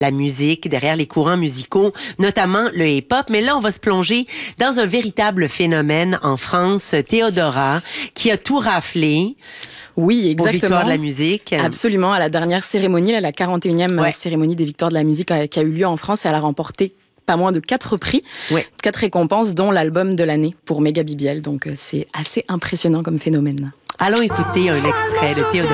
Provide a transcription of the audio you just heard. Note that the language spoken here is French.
la musique, derrière les courants musicaux, notamment le hip-hop. Mais là, on va se plonger dans un véritable phénomène en France, Théodora, qui a tout raflé. Oui, exactement. Aux Victoires de la musique. Absolument, à la dernière cérémonie, la 41e cérémonie des Victoires de la musique qui a eu lieu en France, elle a remporté pas moins de 4 prix, 4 récompenses, dont l'album de l'année pour Méga BBL. Donc c'est assez impressionnant comme phénomène. Allons écouter un extrait de Théodora.